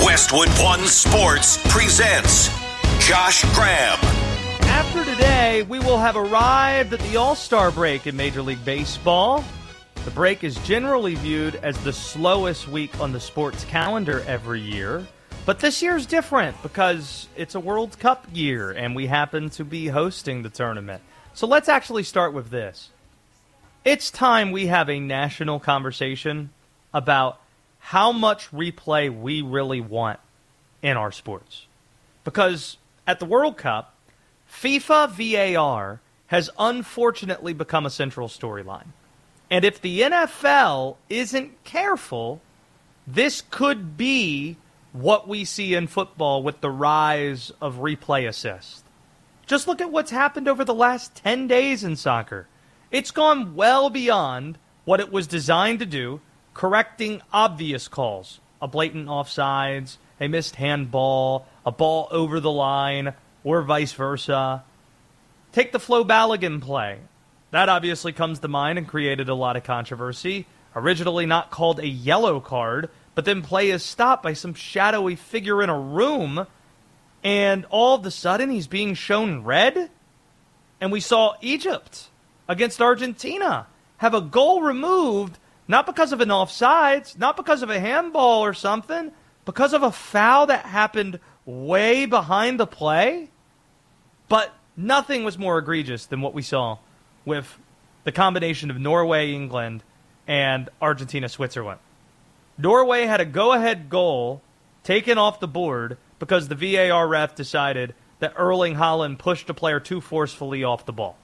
Westwood One Sports presents Josh Graham. After today, we will have arrived at the All-Star break in Major League Baseball. The break is generally viewed as the slowest week on the sports calendar every year. But this year's different because it's a World Cup year and we happen to be hosting the tournament. So let's actually start with this. It's time we have a national conversation about how much replay we really want in our sports. Because at the World Cup, FIFA VAR has unfortunately become a central storyline. And if the NFL isn't careful, this could be what we see in football with the rise of replay assist. Just look at what's happened over the last 10 days in soccer. It's gone well beyond what it was designed to do, correcting obvious calls, a blatant offsides, a missed handball, a ball over the line, or vice versa. Take the Flo Balogun play. That obviously comes to mind and created a lot of controversy. Originally not called a yellow card, but then play is stopped by some shadowy figure in a room, and all of a sudden he's being shown red? And we saw Egypt against Argentina have a goal removed, not because of an offsides, not because of a handball or something, because of a foul that happened way behind the play. But nothing was more egregious than what we saw with the combination of Norway, England, and Argentina, Switzerland. Norway had a go-ahead goal taken off the board because the VAR ref decided that Erling Haaland pushed a player too forcefully off the ball.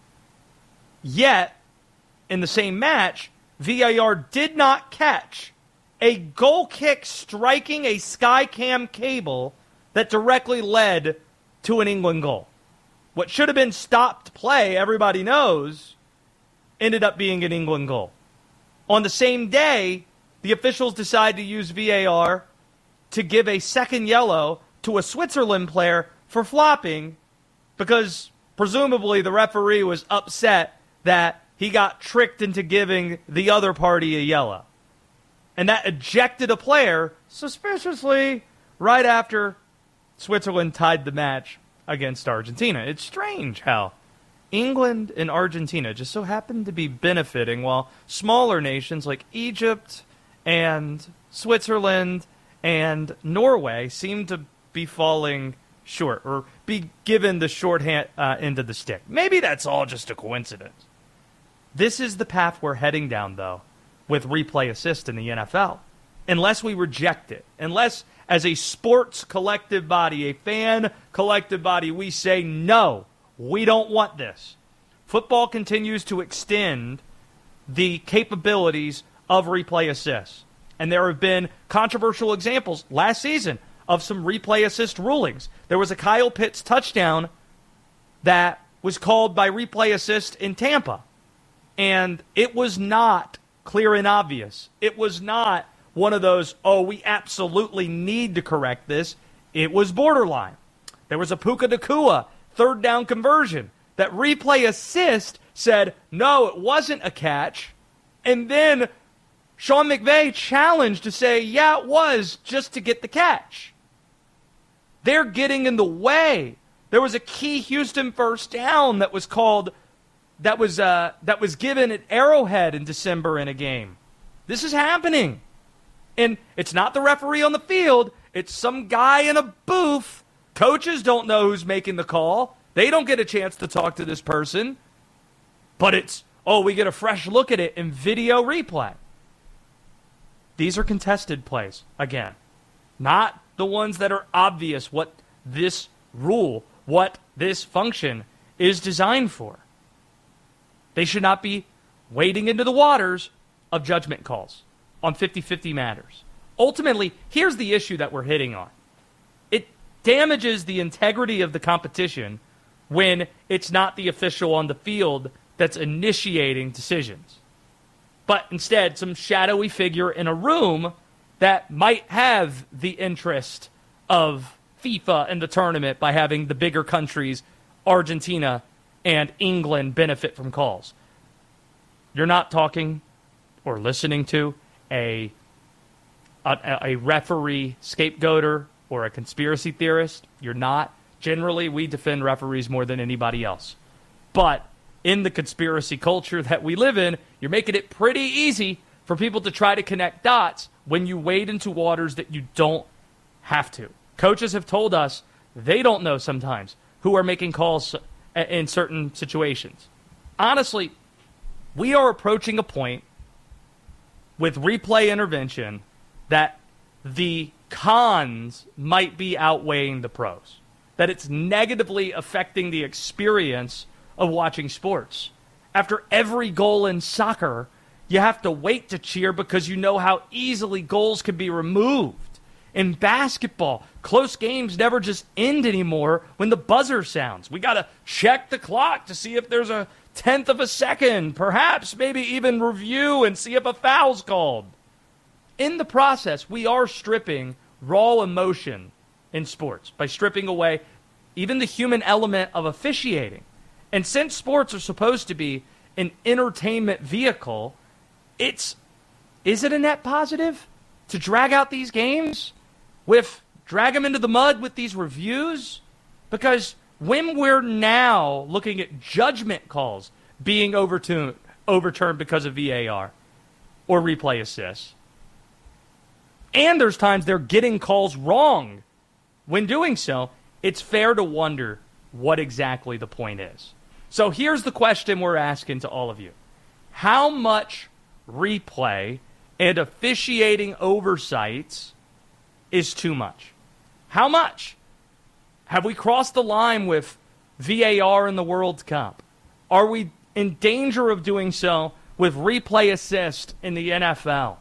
Yet, in the same match, VAR did not catch a goal kick striking a Skycam cable that directly led to an England goal. What should have been stopped play, everybody knows, ended up being an England goal. On the same day, the officials decided to use VAR to give a second yellow to a Switzerland player for flopping because presumably the referee was upset that he got tricked into giving the other party a yellow. And that ejected a player, suspiciously, right after Switzerland tied the match against Argentina. It's strange how England and Argentina just so happen to be benefiting while smaller nations like Egypt and Switzerland and Norway seem to be falling short or be given the short end of the stick. Maybe that's all just a coincidence. This is the path we're heading down, though, with replay assist in the NFL. Unless we reject it, unless as a sports collective body, a fan collective body, we say, no, we don't want this. Football continues to extend the capabilities of replay assist. And there have been controversial examples last season of some replay assist rulings. There was a Kyle Pitts touchdown that was called by replay assist in Tampa. And it was not clear and obvious. It was not one of those, oh, we absolutely need to correct this. It was borderline. There was a Puka Nacua third down conversion that replay assist said, no, it wasn't a catch. And then Sean McVay challenged to say, yeah, it was, just to get the catch. They're getting in the way. There was a key Houston first down that was called, that was given at Arrowhead in December in a game. This is happening. And it's not the referee on the field. It's some guy in a booth. Coaches don't know who's making the call. They don't get a chance to talk to this person. But it's, oh, we get a fresh look at it in video replay. These are contested plays, again. Not the ones that are obvious what this rule, what this function is designed for. They should not be wading into the waters of judgment calls on 50-50 matters. Ultimately, here's the issue that we're hitting on. It damages the integrity of the competition when it's not the official on the field that's initiating decisions, but instead some shadowy figure in a room that might have the interest of FIFA and the tournament by having the bigger countries, Argentina and England, benefit from calls. You're not talking or listening to a a referee scapegoater or a conspiracy theorist. You're not. Generally, we defend referees more than anybody else. But in the conspiracy culture that we live in, you're making it pretty easy for people to try to connect dots when you wade into waters that you don't have to. Coaches have told us they don't know sometimes who are making calls in certain situations. Honestly, we are approaching a point with replay intervention that the cons might be outweighing the pros, that it's negatively affecting the experience of watching sports. After every goal in soccer, you have to wait to cheer because you know how easily goals can be removed. In basketball, close games never just end anymore when the buzzer sounds. We got to check the clock to see if there's a tenth of a second, perhaps maybe even review and see if a foul's called. In the process, we are stripping raw emotion in sports by stripping away even the human element of officiating. And since sports are supposed to be an entertainment vehicle, is it a net positive to drag out these games? Drag them into the mud with these reviews? Because when we're now looking at judgment calls being overturned because of VAR or replay assists, and there's times they're getting calls wrong when doing so, it's fair to wonder what exactly the point is. So here's the question we're asking to all of you. How much replay and officiating oversights is too much? How much? Have we crossed the line with VAR in the World Cup? Are we in danger of doing so with replay assist in the NFL?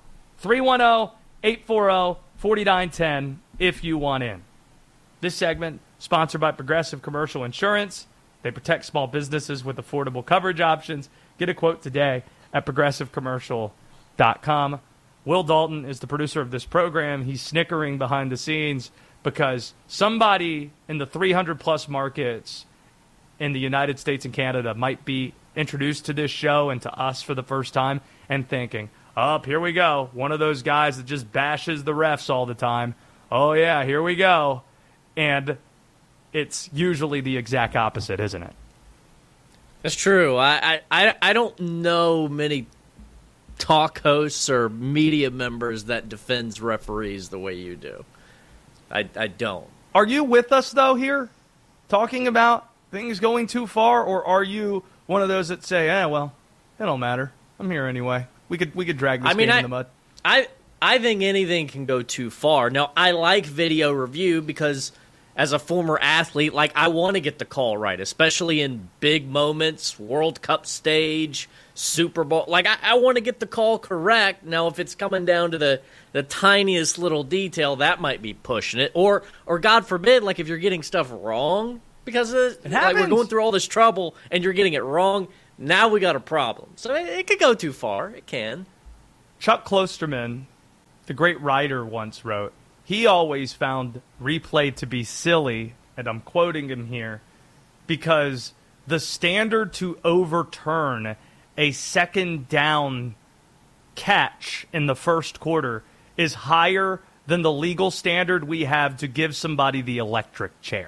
310-840-4910 if you want in. This segment sponsored by Progressive Commercial Insurance. They protect small businesses with affordable coverage options. Get a quote today at progressivecommercial.com. Will Dalton is the producer of this program. He's snickering behind the scenes because somebody in the 300-plus markets in the United States and Canada might be introduced to this show and to us for the first time and thinking, oh, here we go. One of those guys that just bashes the refs all the time. Oh, yeah, here we go. And it's usually the exact opposite, isn't it? That's true. I don't know many talk hosts or media members that defends referees the way you do. I don't. Are you with us, though, here, talking about things going too far, or are you one of those that say, well, it don't matter. I'm here anyway. We could drag this game in the mud. I think anything can go too far. Now, I like video review because as a former athlete, I want to get the call right, especially in big moments, World Cup stage, Super Bowl. I want to get the call correct. Now, if it's coming down to the tiniest little detail, that might be pushing it. Or God forbid, if you're getting stuff wrong because we're going through all this trouble and you're getting it wrong, now we got a problem. So it could go too far. It can. Chuck Klosterman, the great writer, once wrote, he always found replay to be silly, and I'm quoting him here, because the standard to overturn a second down catch in the first quarter is higher than the legal standard we have to give somebody the electric chair.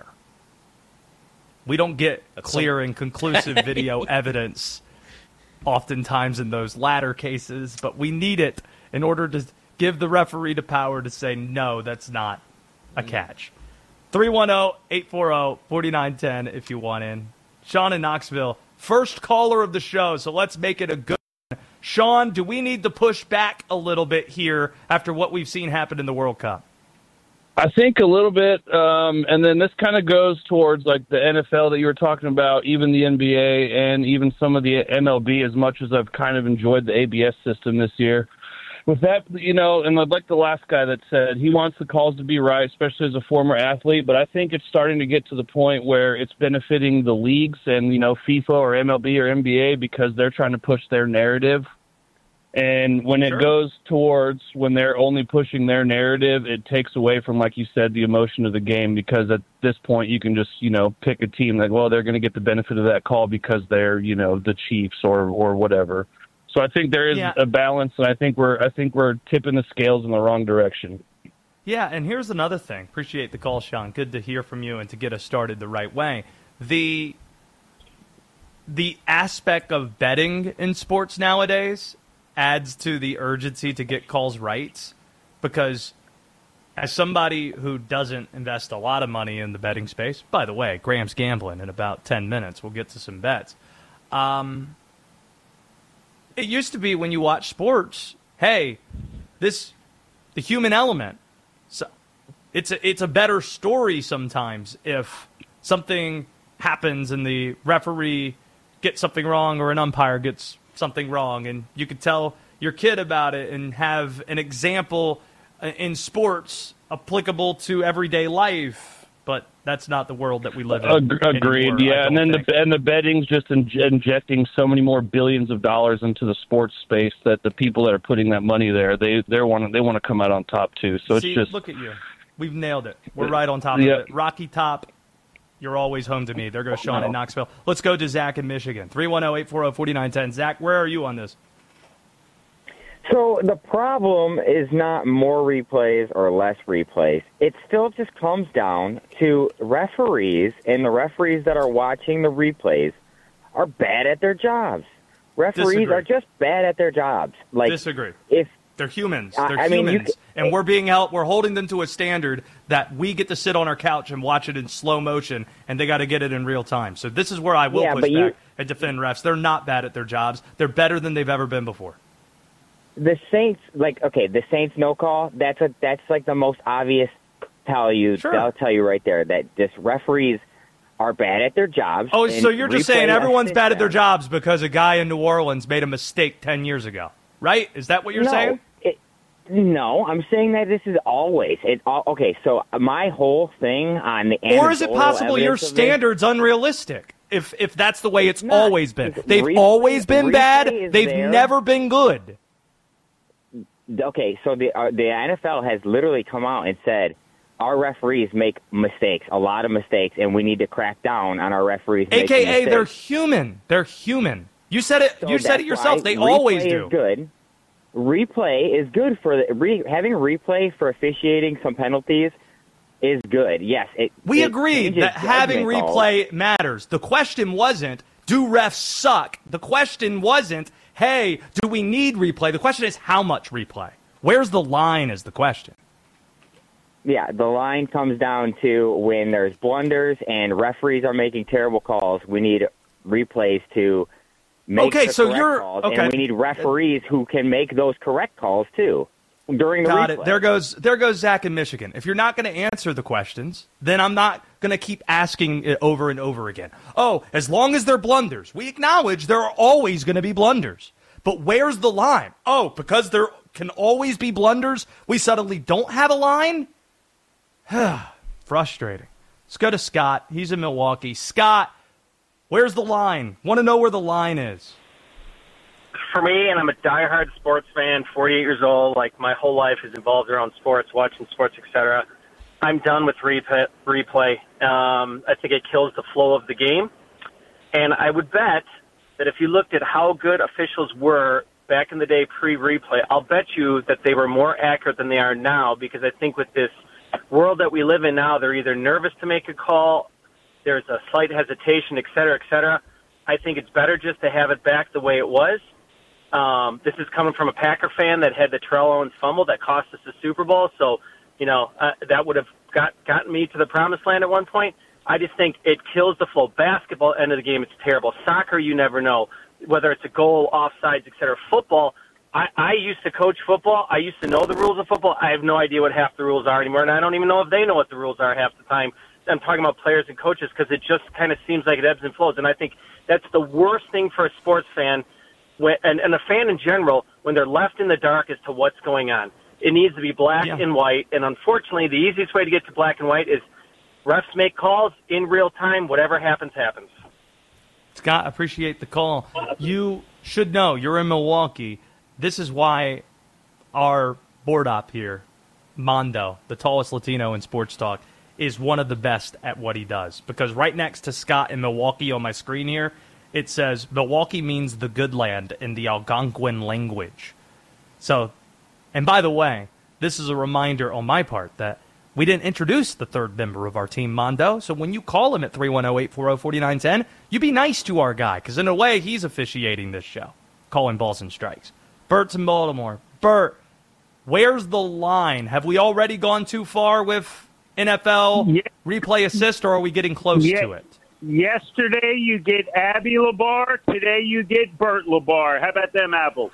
We don't get clear and conclusive video evidence oftentimes in those latter cases, but we need it in order to give the referee the power to say, no, that's not a catch. 310-840-4910 if you want in. Sean in Knoxville, first caller of the show, so let's make it a good one. Sean, do we need to push back a little bit here after what we've seen happen in the World Cup? I think a little bit, and then this kind of goes towards the NFL that you were talking about, even the NBA and even some of the MLB, as much as I've kind of enjoyed the ABS system this year. With that, and I'd like the last guy that said he wants the calls to be right, especially as a former athlete, but I think it's starting to get to the point where it's benefiting the leagues and, FIFA or MLB or NBA because they're trying to push their narrative. And when it goes towards when they're only pushing their narrative, it takes away from, like you said, the emotion of the game, because at this point you can just, pick a team they're going to get the benefit of that call because they're, the Chiefs or whatever. So So I think there is a balance, and I think we're tipping the scales in the wrong direction. Yeah, and here's another thing. Appreciate the call, Sean. Good to hear from you and to get us started the right way. The aspect of betting in sports nowadays adds to the urgency to get calls right, because as somebody who doesn't invest a lot of money in the betting space, by the way, Graham's gambling in about 10 minutes. We'll get to some bets. It used to be when you watch sports, hey, the human element. So it's a better story sometimes if something happens and the referee gets something wrong or an umpire gets something wrong, and you could tell your kid about it and have an example in sports applicable to everyday life. But that's not the world that we live in. Agreed. Anymore, yeah, and then the betting's just injecting so many more billions of dollars into the sports space that the people that are putting that money there, they want to come out on top too. So See, it's just look at you. We've nailed it. We're right on top of it. Rocky Top, you're always home to me. There goes Sean in Knoxville. Let's go to Zach in Michigan. 310-840-4910. Zach, where are you on this? So the problem is not more replays or less replays. It still just comes down to referees, and the referees that are watching the replays are bad at their jobs. Referees are just bad at their jobs. Disagree. If they're humans. They're humans. And we're holding them to a standard that we get to sit on our couch and watch it in slow motion, and they got to get it in real time. So this is where I will push back and defend refs. They're not bad at their jobs. They're better than they've ever been before. The Saints, the Saints no call, that's like the most obvious tell you. Sure. They'll tell you right there that just referees are bad at their jobs. Oh, so you're just saying everyone's bad at their jobs because a guy in New Orleans made a mistake 10 years ago, right? Is that what you're saying? No, I'm saying that this is always. Okay, so my whole thing on the Or is it possible your standard's unrealistic? If that's the way it's always been. They've always been bad. They've never been good. Okay, so the NFL has literally come out and said our referees make mistakes, a lot of mistakes, and we need to crack down on our referees. AKA, they're human. They're human. You said it. So you said it yourself. They always do. Is good. Replay is good for having replay for officiating some penalties is good. Yes, we agree that having replay matters. The question wasn't, do refs suck? The question wasn't, hey, do we need replay? The question is, how much replay? Where's the line is the question. Yeah, the line comes down to when there's blunders and referees are making terrible calls, we need replays to make the correct calls. And we need referees who can make those correct calls, too, during the replay. Got it. There goes Zach in Michigan. If you're not going to answer the questions, then I'm not going to keep asking it over and over again. Oh, as long as they're blunders. We acknowledge there are always going to be blunders. But where's the line? Oh, because there can always be blunders, we suddenly don't have a line? Frustrating. Let's go to Scott. He's in Milwaukee. Scott, where's the line? Want to know where the line is. For me, and I'm a diehard sports fan, 48 years old, like my whole life is involved around sports, watching sports, etc. I'm done with replay. I think it kills the flow of the game. And I would bet that if you looked at how good officials were back in the day pre-replay, I'll bet you that they were more accurate than they are now, because I think with this world that we live in now, they're either nervous to make a call, there's a slight hesitation, et cetera, et cetera. I think it's better just to have it back the way it was. This is coming from a Packer fan that had the Terrell Owens fumble that cost us the Super Bowl, so, that would have gotten me to the promised land at one point. I just think it kills the flow. Basketball, end of the game, it's terrible. Soccer, you never know, whether it's a goal, offsides, et cetera. Football, I used to coach football. I used to know the rules of football. I have no idea what half the rules are anymore, and I don't even know if they know what the rules are half the time. I'm talking about players and coaches because it just kind of seems like it ebbs and flows, and I think that's the worst thing for a sports fan and a fan in general when they're left in the dark as to what's going on. It needs to be black and white, and unfortunately the easiest way to get to black and white is refs make calls in real time. Whatever happens, happens. Scott, appreciate the call. You should know, you're in Milwaukee. This is why our board op here, Mondo, the tallest Latino in sports talk, is one of the best at what he does. Because right next to Scott in Milwaukee on my screen here it says Milwaukee means the good land in the Algonquin language. So, and by the way, this is a reminder on my part that we didn't introduce the third member of our team, Mondo. So when you call him at 310-840-4910, you be nice to our guy, because in a way, he's officiating this show, calling balls and strikes. Bert's in Baltimore. Bert, where's the line? Have we already gone too far with NFL replay assist, or are we getting close to it? Yesterday you get Abby Labar. Today you get Bert Labar. How about them apples?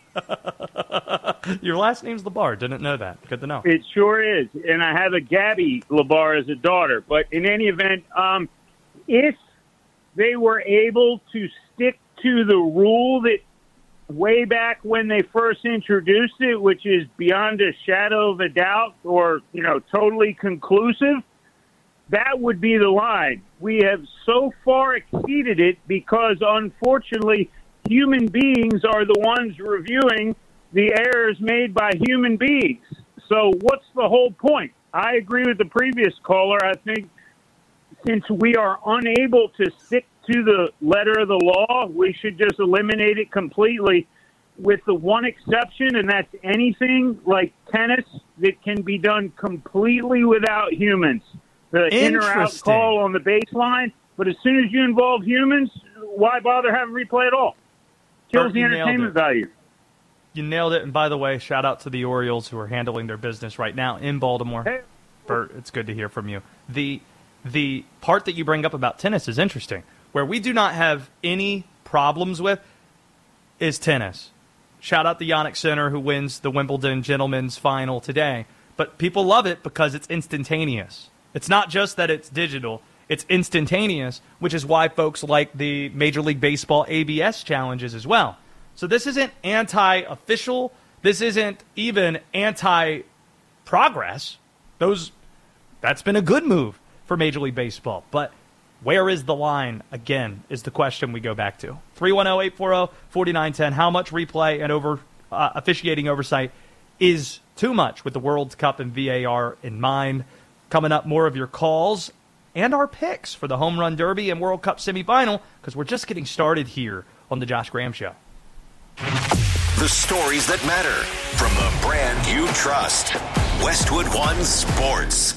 Your last name's Labar. Didn't know that. Good to know. It sure is. And I have a Gabby Labar as a daughter. But in any event, if they were able to stick to the rule that way back when they first introduced it, which is beyond a shadow of a doubt or, totally conclusive, that would be the line. We have so far exceeded it because, unfortunately, human beings are the ones reviewing the errors made by human beings. So what's the whole point? I agree with the previous caller. I think since we are unable to stick to the letter of the law, we should just eliminate it completely, with the one exception, and that's anything like tennis that can be done completely without humans. The in-or-out call on the baseline. But as soon as you involve humans, why bother having replay at all? Kills the entertainment value. You nailed it. And by the way, shout out to the Orioles who are handling their business right now in Baltimore. Hey. Bert, it's good to hear from you. The part that you bring up about tennis is interesting. Where we do not have any problems with is tennis. Shout out to Yannick Sinner, who wins the Wimbledon Gentlemen's Final today. But people love it because it's instantaneous. It's not just that it's digital. It's instantaneous, which is why folks like the Major League Baseball ABS challenges as well. So this isn't anti-official. This isn't even anti-progress. That's been a good move for Major League Baseball. But where is the line, again, is the question we go back to. 310-840-4910. How much replay and officiating oversight is too much with the World Cup and VAR in mind? Coming up, more of your calls and our picks for the Home Run Derby and World Cup semifinal, because we're just getting started here on the Josh Graham Show. The stories that matter from the brand you trust. Westwood One Sports.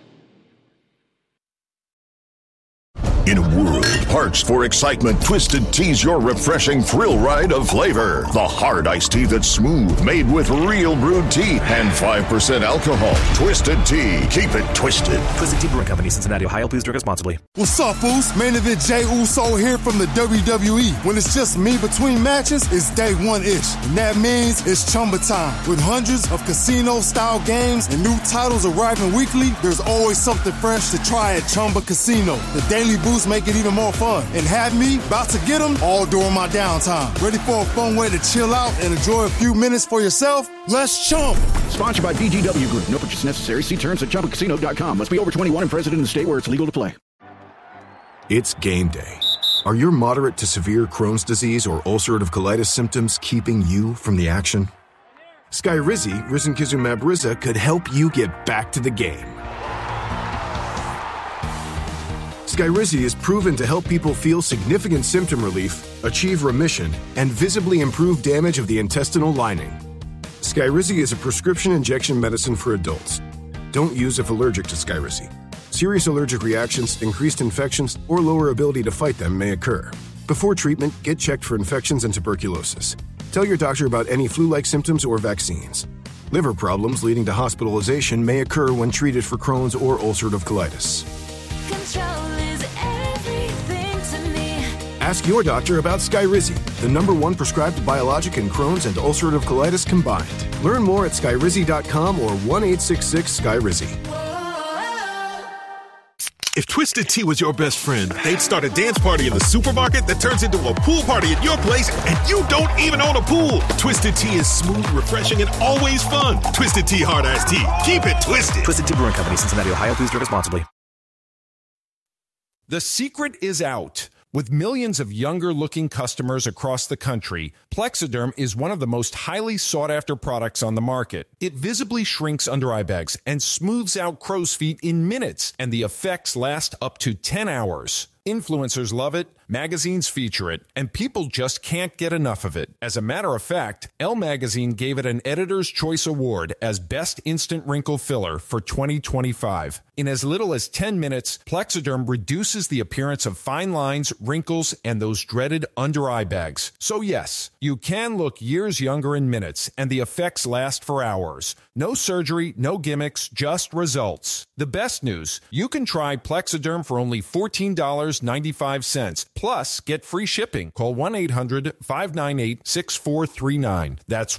In a world parched for excitement, Twisted Tea's your refreshing thrill ride of flavor. The hard iced tea that's smooth, made with real brewed tea and 5% alcohol. Twisted Tea. Keep it twisted. Twisted Tea Brewing Company, Cincinnati, Ohio. Please drink responsibly. What's up, fools? Main event Jey Uso here from the WWE. When it's just me between matches, it's day one-ish. And that means it's Chumba time. With hundreds of casino-style games and new titles arriving weekly, there's always something fresh to try at Chumba Casino. The daily boosts make it even more fun. And have me about to get them all during my downtime. Ready for a fun way to chill out and enjoy a few minutes for yourself? Let's Chumba. Sponsored by VGW Group. No purchase necessary. See terms at ChumbaCasino.com. Must be over 21 and present in the state where it's legal to play. It's game day. Are your moderate to severe Crohn's disease or ulcerative colitis symptoms keeping you from the action? Skyrizi, risankizumab Riza, could help you get back to the game. Skyrizi is proven to help people feel significant symptom relief, achieve remission, and visibly improve damage of the intestinal lining. Skyrizi is a prescription injection medicine for adults. Don't use if allergic to Skyrizi. Serious allergic reactions, increased infections, or lower ability to fight them may occur. Before treatment, get checked for infections and tuberculosis. Tell your doctor about any flu-like symptoms or vaccines. Liver problems leading to hospitalization may occur when treated for Crohn's or ulcerative colitis. Ask your doctor about Skyrizi, the #1 prescribed biologic in Crohn's and ulcerative colitis combined. Learn more at skyrizi.com or 1-866-SKYRIZI. If Twisted Tea was your best friend, they'd start a dance party in the supermarket that turns into a pool party at your place, and you don't even own a pool. Twisted Tea is smooth, refreshing, and always fun. Twisted Tea Hard Iced Tea. Keep it twisted. Twisted Tea Brewing Company, Cincinnati, Ohio. Please drink responsibly. The secret is out. With millions of younger-looking customers across the country, Plexiderm is one of the most highly sought-after products on the market. It visibly shrinks under eye bags and smooths out crow's feet in minutes, and the effects last up to 10 hours. Influencers love it, magazines feature it, and people just can't get enough of it. As a matter of fact, Elle Magazine gave it an Editor's Choice Award as Best Instant Wrinkle Filler for 2025. In as little as 10 minutes, Plexiderm reduces the appearance of fine lines, wrinkles, and those dreaded under-eye bags. So yes, you can look years younger in minutes, and the effects last for hours. No surgery, no gimmicks, just results. The best news, you can try Plexiderm for only $14.95. Plus, get free shipping. Call 1-800-598-6439. That's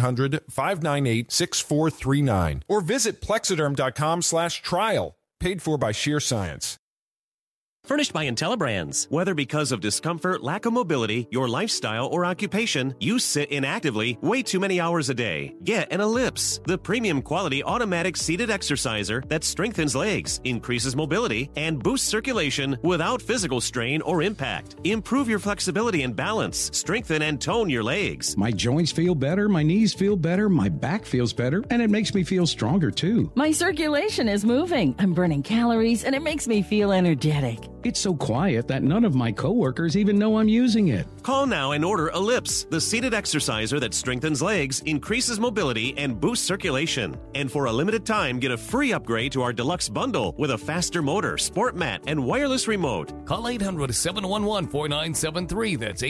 1-800-598-6439. Or visit Plexiderm.com/trial. Paid for by Sheer Science. Furnished by IntelliBrands. Whether because of discomfort, lack of mobility, your lifestyle, or occupation, you sit inactively way too many hours a day. Get an Ellipse, the premium quality automatic seated exerciser that strengthens legs, increases mobility, and boosts circulation without physical strain or impact. Improve your flexibility and balance. Strengthen and tone your legs. My joints feel better, my knees feel better, my back feels better, and it makes me feel stronger too. My circulation is moving. I'm burning calories, and it makes me feel energetic. It's so quiet that none of my coworkers even know I'm using it. Call now and order Ellipse, the seated exerciser that strengthens legs, increases mobility, and boosts circulation. And for a limited time, get a free upgrade to our deluxe bundle with a faster motor, sport mat, and wireless remote. Call 800-711-4973. That's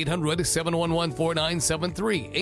800-711-4973.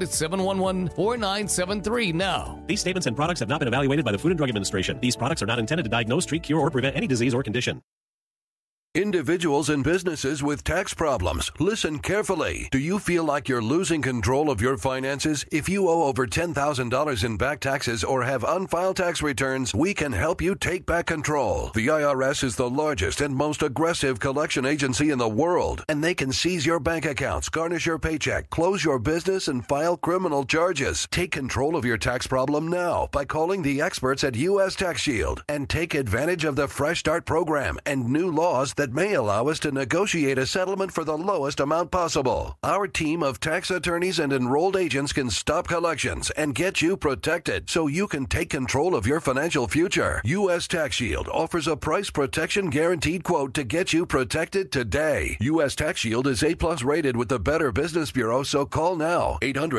800-711-4973 now. These statements and products have not been evaluated by the Food and Drug Administration. These products are not intended to diagnose, treat, cure, or prevent any disease or condition. Individuals and businesses with tax problems, listen carefully. Do you feel like you're losing control of your finances? If you owe over $10,000 in back taxes or have unfiled tax returns, we can help you take back control. The IRS is the largest and most aggressive collection agency in the world, and they can seize your bank accounts, garnish your paycheck, close your business, and file criminal charges. Take control of your tax problem now by calling the experts at U.S. Tax Shield and take advantage of the Fresh Start program and new laws that may allow us to negotiate a settlement for the lowest amount possible. Our team of tax attorneys and enrolled agents can stop collections and get you protected so you can take control of your financial future. U.S. Tax Shield offers a price protection guaranteed quote to get you protected today. U.S. Tax Shield is A+ rated with the Better Business Bureau, so call now.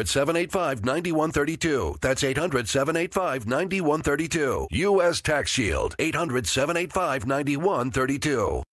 800-785-9132. That's 800-785-9132. U.S. Tax Shield. 800-785-9132.